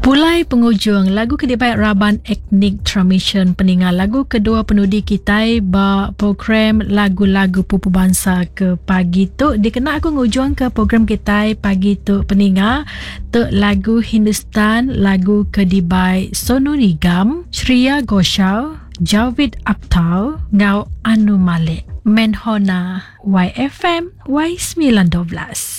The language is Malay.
Pulai penghujung lagu kedibai Raban Etnik Transmission peninggal lagu kedua penudi kita ba program lagu-lagu pupu bangsa ke pagi tu dikena aku ngujung ke program kita pagi tu peninggal tu lagu Hindustan lagu kedibai Sonu Nigam, Shreya Ghoshal, Javed Akhtar ngau Anu Malik Menhona YFM Y19.